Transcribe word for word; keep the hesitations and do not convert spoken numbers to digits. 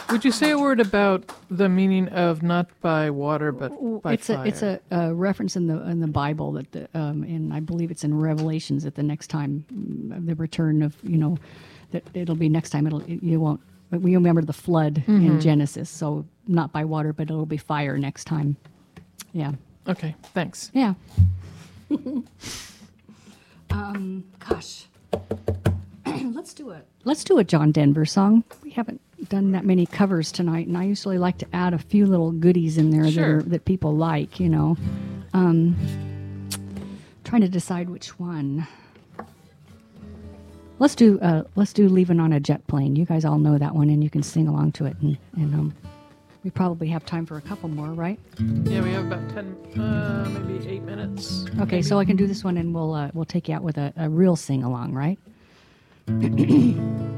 Would you say a word about the meaning of not by water but by it's fire? a it's a, a reference in the in the Bible that the, um, and I believe it's in Revelations that the next time mm, the return of you know that it'll be next time it'll it, you won't but we remember the flood Mm-hmm. in Genesis, so not by water but it'll be fire next time. Yeah. Okay, thanks. Yeah. um, gosh, let's do a let's do a John Denver song. We haven't done that many covers tonight, and I usually like to add a few little goodies in there Sure. that are, that people like. You know, um, trying to decide which one. Let's do uh, let's do "Leaving on a Jet Plane." You guys all know that one, and you can sing along to it. And, and um, we probably have time for a couple more, right? Yeah, we have about ten, uh, maybe eight minutes. Okay, maybe. so I can do this one, and we'll uh, we'll take you out with a, a real sing along, right?